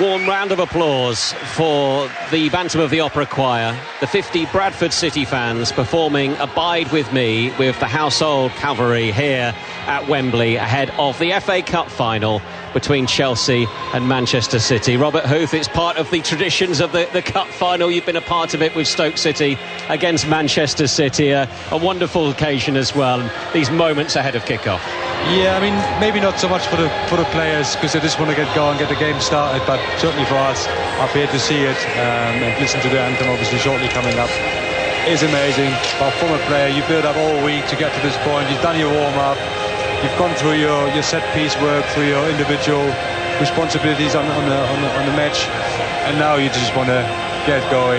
warm round of applause for the Bantam of the Opera Choir, the 50 Bradford City fans performing Abide With Me with the Household Cavalry here at Wembley ahead of the FA Cup final between Chelsea and Manchester City. Robert Huth, it's part of the traditions of the Cup final. You've been a part of it with Stoke City against Manchester City. A wonderful occasion as well. These moments ahead of kick-off. Yeah, I mean, maybe not so much for the players because they just want to get going, get the game started, but certainly for us up here to see it and listen to the anthem obviously shortly coming up is amazing. But from a player, you build up all week to get to this point. You've done your warm-up, you've gone through your set-piece work, through your individual responsibilities on the match, and now you just want to get going.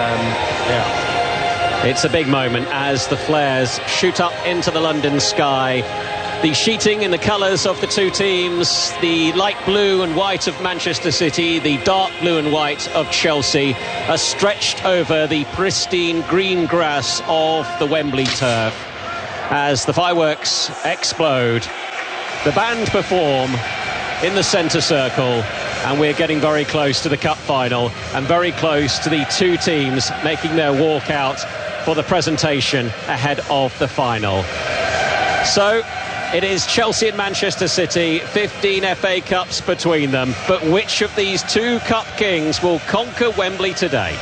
It's a big moment as the flares shoot up into the London sky. The sheeting in the colours of the two teams, the light blue and white of Manchester City, the dark blue and white of Chelsea, are stretched over the pristine green grass of the Wembley turf. As the fireworks explode, the band perform in the centre circle, and we're getting very close to the cup final and very close to the two teams making their walk out for the presentation ahead of the final. So it is Chelsea and Manchester City, 15 FA Cups between them, but which of these two cup kings will conquer Wembley today?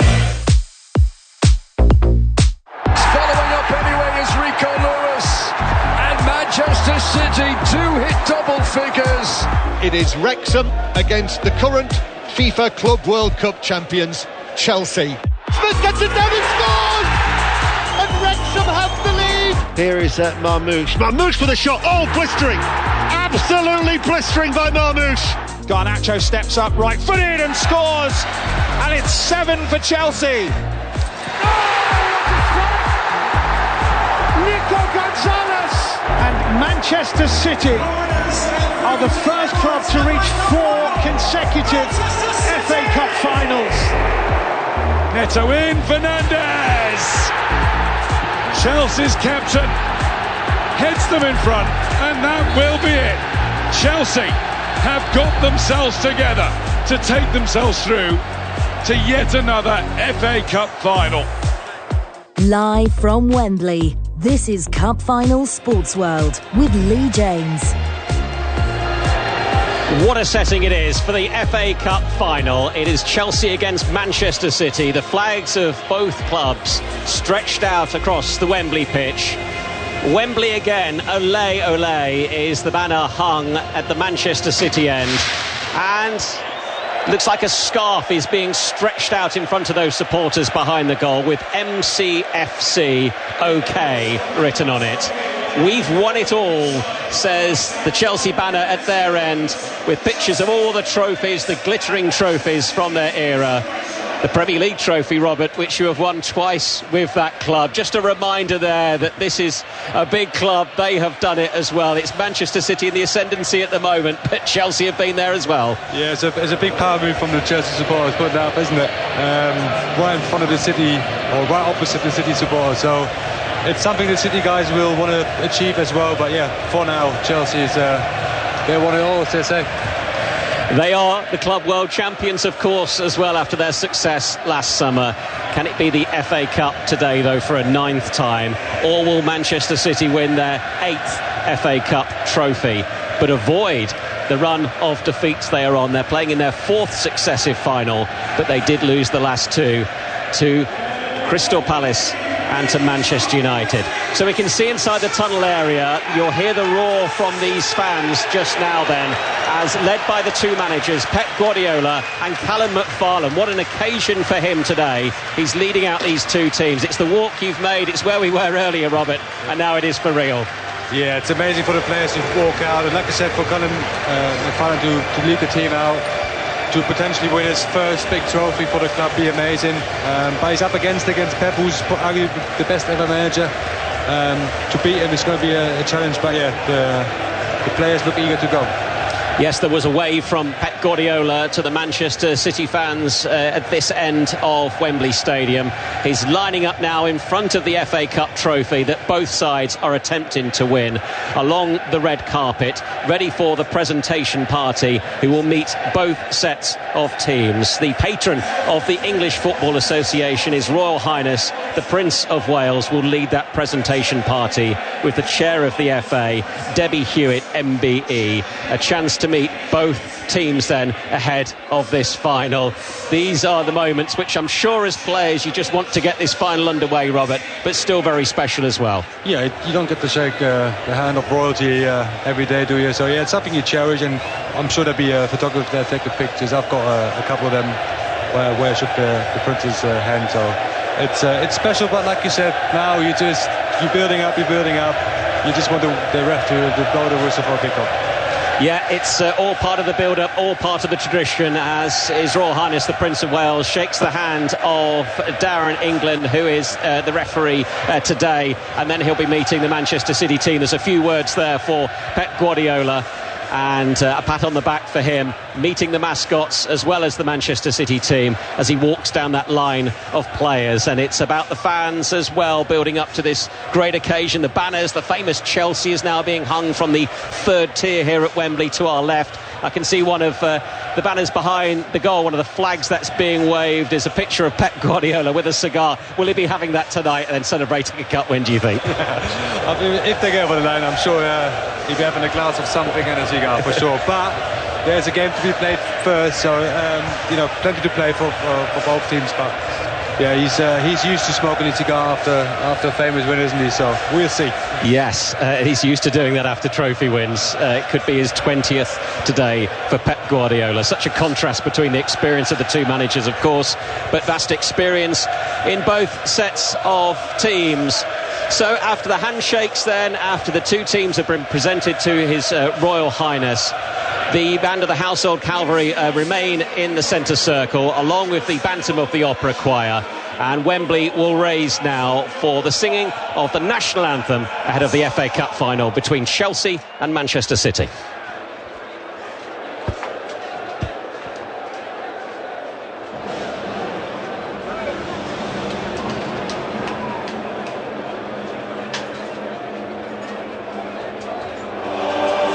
Following up anyway is Rico Lewis, and Manchester City do hit double figures. It is Wrexham against the current FIFA Club World Cup champions, Chelsea. Smith gets it down and scores! And Wrexham have the lead! Here is Marmoush. Marmoush for the shot. Oh, blistering! Absolutely blistering by Marmoush. Garnacho steps up, right footed and scores! And it's 7 for Chelsea. Nico Gonzalez! And Manchester City are the first club to reach 4 consecutive FA Cup finals. Neto in, Fernandes! Chelsea's captain heads them in front, and that will be it. Chelsea have got themselves together to take themselves through to yet another FA Cup final. Live from Wembley, this is Cup Final Sports World with Lee James. What a setting it is for the FA Cup final. It is Chelsea against Manchester City. The flags of both clubs stretched out across the Wembley pitch. Wembley again, ole ole, is the banner hung at the Manchester City end. And looks like a scarf is being stretched out in front of those supporters behind the goal with MCFC OK written on it. We've won it all, says the Chelsea banner at their end, with pictures of all the trophies, the glittering trophies from their era. The Premier League trophy, Robert, which you have won twice with that club. Just a reminder there that this is a big club. They have done it as well. It's Manchester City in the ascendancy at the moment, but Chelsea have been there as well. Yeah, it's a big power move from the Chelsea supporters putting that up, isn't it? Right in front of the City, or right opposite the City supporters. So it's something the City guys will want to achieve as well. But yeah, for now, Chelsea is they want it all, as they say. They are the club world champions, of course, as well after their success last summer. Can it be the FA Cup today, though, for a 9th time? Or will Manchester City win their 8th FA Cup trophy, but avoid the run of defeats they are on? They're playing in their 4th successive final, but they did lose the last 2 to Crystal Palace and to Manchester United. So we can see inside the tunnel area. You'll hear the roar from these fans just now then, as led by the two managers, Pep Guardiola and Callum McFarlane. What an occasion for him today. He's leading out these two teams. It's the walk you've made. It's where we were earlier, Robert, and now it is for real. Yeah, it's amazing for the players to walk out, and like I said, for Callum McFarlane to lead the team out, to potentially win his first big trophy for the club, be amazing. But he's up against Pep, who's arguably the best ever manager. To beat him is going to be a challenge, but yeah, the players look eager to go. Yes, there was a wave from Pep Guardiola to the Manchester City fans at this end of Wembley Stadium. He's lining up now in front of the FA Cup trophy that both sides are attempting to win, along the red carpet, ready for the presentation party who will meet both sets of teams. The patron of the English Football Association, His Royal Highness the Prince of Wales, will lead that presentation party with the chair of the FA, Debbie Hewitt, MBE. A chance to meet both teams then ahead of this final. These are the moments which I'm sure as players you just want to get this final underway, Robert, but still very special as well. Yeah, you don't get to shake the hand of royalty every day, do you? So yeah, it's something you cherish, and I'm sure there'll be photographers there take the pictures. I've got a couple of them where I shook the Prince's hand, so it's special. But like you said, now you're building up. You just want the ref to blow the whistle for a kick-off. Yeah, it's all part of the build-up, all part of the tradition, as His Royal Highness the Prince of Wales shakes the hand of Darren England, who is the referee today, and then he'll be meeting the Manchester City team. There's a few words there for Pep Guardiola, and a pat on the back for him, meeting the mascots as well as the Manchester City team as he walks down that line of players. And it's about the fans as well, building up to this great occasion. The banners, the famous Chelsea is now being hung from the third tier here at Wembley to our left. I can see one of the banners behind the goal, one of the flags that's being waved is a picture of Pep Guardiola with a cigar. Will he be having that tonight and then celebrating a cup win, do you think? If they go over the line, I'm sure he'll be having a glass of something and a cigar for sure. But there's a game to be played first, so plenty to play for both teams. But yeah, he's used to smoking a cigar after famous win, isn't he? So we'll see. Yes, he's used to doing that after trophy wins. It could be his 20th today for Pep Guardiola. Such a contrast between the experience of the two managers, of course, but vast experience in both sets of teams. So after the handshakes then, after the two teams have been presented to His Royal Highness, the band of the Household Cavalry remain in the centre circle, along with the Bantam of the Opera Choir. And Wembley will raise now for the singing of the national anthem ahead of the FA Cup final between Chelsea and Manchester City.